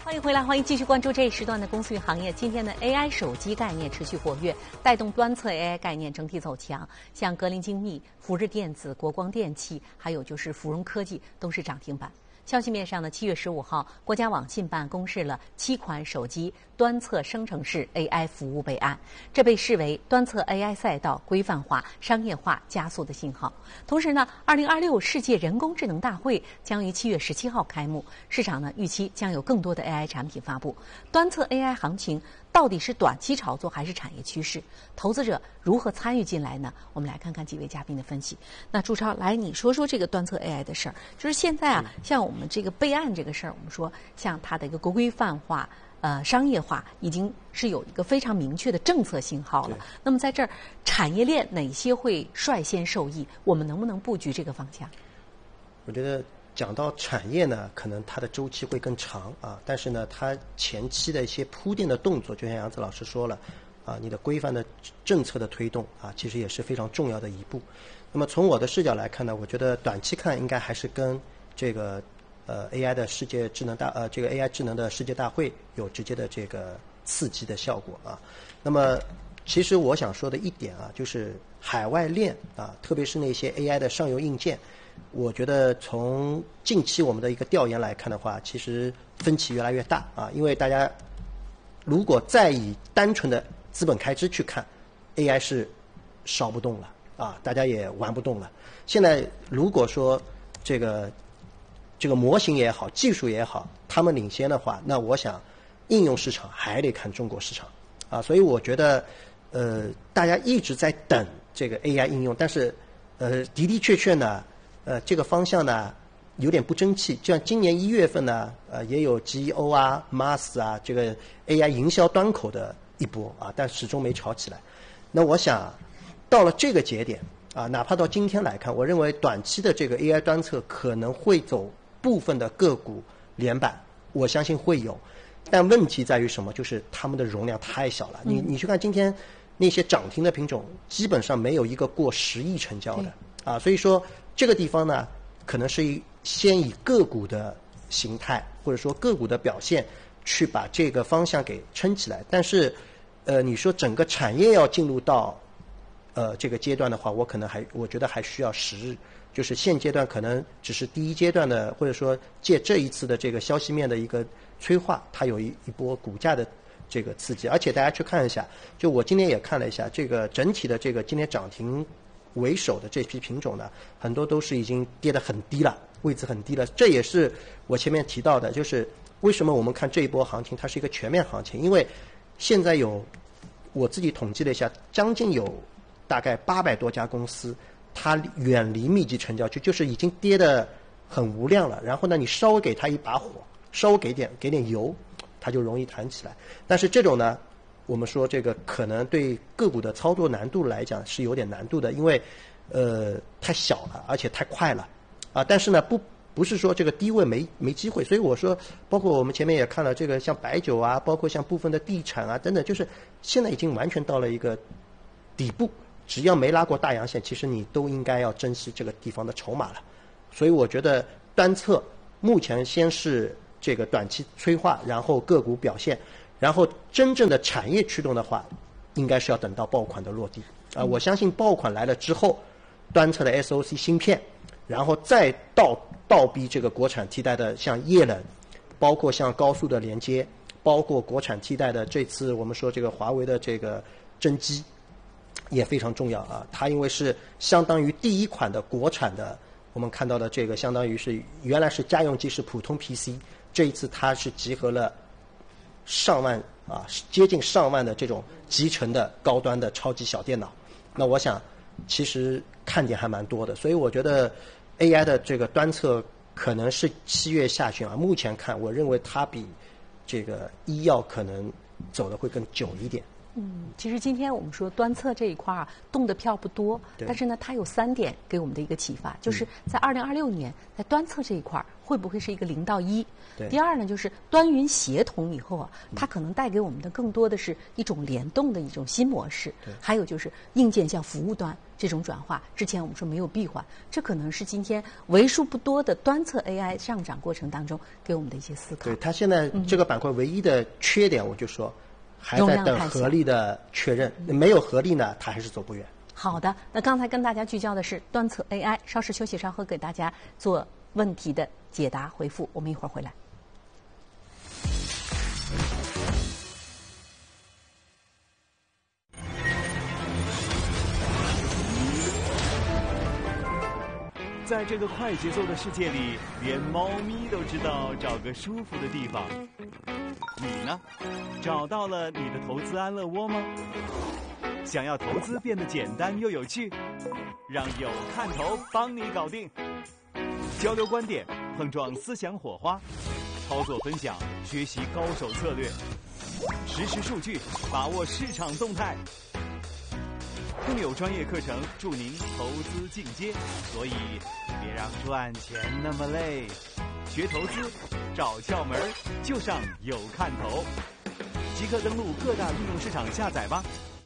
欢迎回来，欢迎继续关注这一时段的公司与行业。今天的 AI 手机概念持续活跃，带动端侧 AI 概念整体走强。像格林精密、福日电子、国光电器，还有就是芙蓉科技都是涨停板。消息面上呢，7月15号，国家网信办公示了7款手机端侧生成式 AI 服务备案，这被视为端侧 AI 赛道规范化、商业化加速的信号。同时呢，2026世界人工智能大会将于7月17号开幕，市场呢预期将有更多的 AI 产品发布。端侧 AI 行情到底是短期炒作还是产业趋势？投资者如何参与进来呢？我们来看看几位嘉宾的分析。那朱超，来你说说这个端侧 AI 的事儿。就是现在啊，像我们这个备案这个事儿，我们说像它的一个规范化、商业化，已经是有一个非常明确的政策信号了。那么在这儿，产业链哪些会率先受益？我们能不能布局这个方向？ 我觉得讲到产业呢，可能它的周期会更长啊，但是呢，它前期的一些铺垫的动作，就像杨子老师说了啊，你的规范的政策的推动啊，其实也是非常重要的一步。那么从我的视角来看呢，我觉得短期看应该还是跟这个AI 的世界智能这个 AI 智能的世界大会有直接的这个刺激的效果啊。那么其实我想说的一点啊，就是海外链啊，特别是那些 AI 的上游硬件。我觉得从近期我们的一个调研来看的话，其实分歧越来越大啊，因为大家如果再以单纯的资本开支去看 ，AI 是烧不动了啊，大家也玩不动了。现在如果说这个模型也好，技术也好，他们领先的话，那我想应用市场还得看中国市场啊，所以我觉得大家一直在等这个 AI 应用，但是的确呢。这个方向呢有点不争气，就像今年1月份呢，也有 GEO 啊、MAS 啊这个 AI 营销端口的一波啊，但始终没炒起来。那我想到了这个节点啊，哪怕到今天来看，我认为短期的这个 AI 端侧可能会走部分的个股连板，我相信会有，但问题在于什么？就是他们的容量太小了。你去看今天那些涨停的品种，基本上没有一个过10亿成交的啊，所以说。这个地方呢，可能是先以个股的形态或者说个股的表现去把这个方向给撑起来。但是，你说整个产业要进入到这个阶段的话，我觉得还需要时日。就是现阶段可能只是第一阶段的，或者说借这一次的这个消息面的一个催化，它有一波股价的这个刺激。而且大家去看一下，就我今天也看了一下，这个整体的这个今天涨停为首的这批品种呢，很多都是已经跌得很低了，位置很低了。这也是我前面提到的，就是为什么我们看这一波行情它是一个全面行情，因为现在我自己统计了一下，将近有大概800多家公司，它远离密集成交区，就是已经跌得很无量了。然后呢，你稍微给它一把火，稍微给点油，它就容易弹起来。但是这种呢，我们说这个可能对个股的操作难度来讲是有点难度的，因为太小了，而且太快了啊。但是呢，不是说这个低位没机会，所以我说，包括我们前面也看了这个像白酒啊，包括像部分的地产啊等等，就是现在已经完全到了一个底部，只要没拉过大阳线，其实你都应该要珍惜这个地方的筹码了。所以我觉得单侧目前先是这个短期催化，然后个股表现。然后真正的产业驱动的话，应该是要等到爆款的落地啊！我相信爆款来了之后，端侧的 SOC 芯片，然后再倒逼这个国产替代的像液冷，包括像高速的连接，包括国产替代的这次我们说这个华为的这个真机也非常重要啊！它因为是相当于第一款的国产的，我们看到的这个相当于是原来是家用机是普通 PC， 这一次它是集合了上万啊，接近上万的这种集成的高端的超级小电脑，那我想其实看点还蛮多的，所以我觉得 AI 的这个端侧可能是7月下旬啊，目前看我认为它比这个医药可能走的会更久一点其实今天我们说端测这一块啊，动的票不多，但是呢，它有3点给我们的一个启发，就是在2026年，在端测这一块会不会是一个0到1？第二呢，就是端云协同以后啊，它可能带给我们的更多的是一种联动的一种新模式，还有就是硬件向服务端这种转化。之前我们说没有闭环，这可能是今天为数不多的端测 AI 上涨过程当中给我们的一些思考。 对，它现在这个板块唯一的缺点，我就说。还在等合力的确认，没有合力呢，它还是走不远。 好的，那刚才跟大家聚焦的是端测 AI， 稍事休息，稍后给大家做问题的解答回复。我们一会儿回来。 在这个快节奏的世界里，连猫咪都知道找个舒服的地方。你呢？找到了你的投资安乐窝吗？想要投资变得简单又有趣，让有看头帮你搞定。交流观点，碰撞思想火花，操作分享，学习高手策略，实时数据，把握市场动态。更有专业课程助您投资进阶，所以别让赚钱那么累。学投资，找窍门就上有看头。即刻登录各大应用市场下载吧。